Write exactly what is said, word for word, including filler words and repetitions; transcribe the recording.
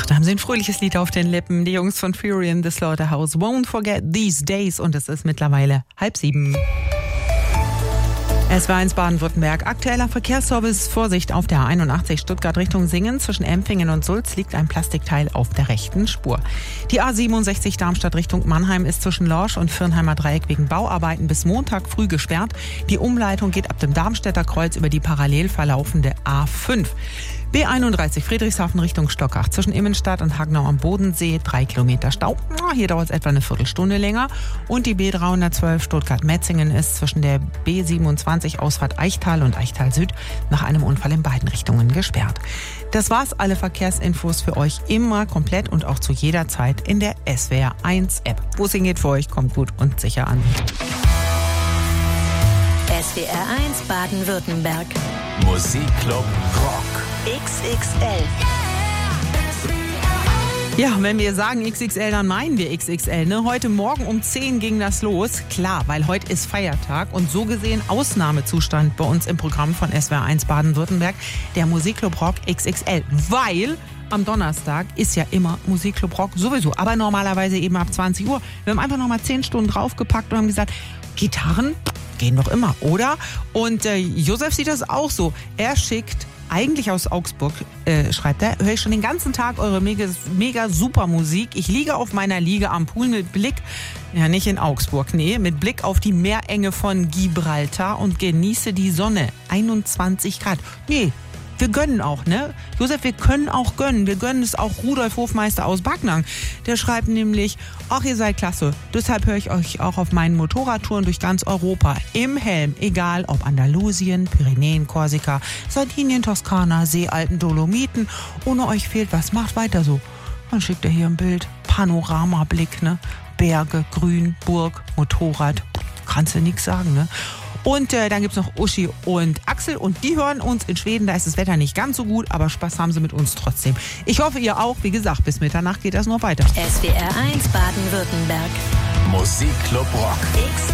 Ach, da haben sie ein fröhliches Lied auf den Lippen. Die Jungs von Fury in the Slaughterhouse. Won't forget these days. Und es ist mittlerweile halb sieben. S W R eins Baden-Württemberg. Aktueller Verkehrsservice. Vorsicht auf der A einundachtzig Stuttgart Richtung Singen. Zwischen Empfingen und Sulz liegt ein Plastikteil auf der rechten Spur. Die A siebenundsechzig Darmstadt Richtung Mannheim ist zwischen Lorsch und Firnheimer Dreieck wegen Bauarbeiten bis Montag früh gesperrt. Die Umleitung geht ab dem Darmstädter Kreuz über die parallel verlaufende A fünf. B einunddreißig Friedrichshafen Richtung Stockach. Zwischen Immenstadt und Hagenau am Bodensee drei Kilometer Stau. Hier dauert es etwa eine Viertelstunde länger. Und die B dreihundertzwölf Stuttgart-Metzingen ist zwischen der B siebenundzwanzig Ausfahrt Eichtal und Eichtal Süd nach einem Unfall in beiden Richtungen gesperrt. Das war's. Alle Verkehrsinfos für euch immer komplett und auch zu jeder Zeit in der S W R eins App. Wo es hingeht für euch, kommt gut und sicher an. S W R eins Baden-Württemberg. Musikclub Rock. X X L. Ja, wenn wir sagen X X L, dann meinen wir X X L. Ne? Heute Morgen um zehn ging das los. Klar, weil heute ist Feiertag und so gesehen Ausnahmezustand bei uns im Programm von S W R eins Baden-Württemberg. Der Musikclub Rock X X L. Weil am Donnerstag ist ja immer Musikclub Rock sowieso. Aber normalerweise eben ab zwanzig Uhr. Wir haben einfach nochmal zehn Stunden draufgepackt und haben gesagt, Gitarren gehen doch immer, oder? Und äh, Josef sieht das auch so. Er schickt eigentlich aus Augsburg, äh, schreibt er, höre ich schon den ganzen Tag eure mega, mega super Musik. Ich liege auf meiner Liege am Pool mit Blick, ja nicht in Augsburg, nee, mit Blick auf die Meerenge von Gibraltar und genieße die Sonne. einundzwanzig Grad. Nee, wir gönnen auch, ne? Josef, wir können auch gönnen. Wir gönnen es auch Rudolf Hofmeister aus Backnang. Der schreibt nämlich, ach, ihr seid klasse. Deshalb höre ich euch auch auf meinen Motorradtouren durch ganz Europa. Im Helm. Egal ob Andalusien, Pyrenäen, Korsika, Sardinien, Toskana, Seealpen, Dolomiten. Ohne euch fehlt was. Macht weiter so. Dann schickt er hier ein Bild. Panoramablick, ne? Berge, Grün, Burg, Motorrad. Kannst du nix sagen, ne? Und äh, dann gibt's noch Uschi und Axel und die hören uns in Schweden. Da ist das Wetter nicht ganz so gut, aber Spaß haben sie mit uns trotzdem. Ich hoffe, ihr auch. Wie gesagt, bis Mitternacht geht das noch weiter. S W R eins Baden-Württemberg. Musikclub Rock. X